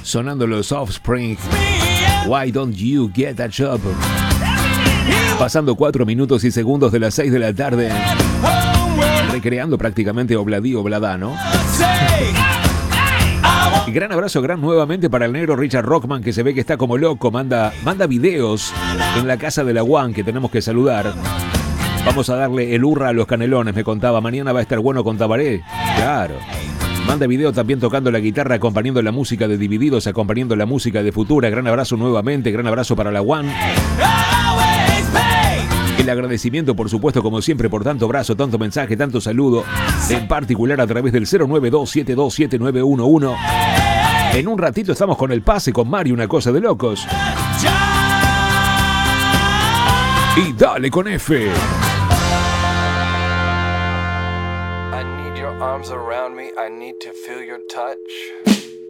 sonando los Offspring. Why don't you get a job? Pasando 4 minutos y segundos de las 6 de la tarde. Recreando prácticamente Obladí Oblada, ¿no? Y gran abrazo, nuevamente para el negro Richard Rockman, que se ve que está como loco. Manda videos en la casa de la One que tenemos que saludar. Vamos a darle el hurra a los canelones, me contaba. Mañana va a estar bueno con Tabaré. Claro. Manda video también tocando la guitarra, acompañando la música de Divididos, acompañando la música de Futura. Gran abrazo nuevamente, gran abrazo para la One. El agradecimiento, por supuesto, como siempre, por tanto abrazo, tanto mensaje, tanto saludo, en particular a través del 092727911. En un ratito estamos con el pase con Mario, una cosa de locos. Y dale con F. I need your arms around me, I need to feel your touch.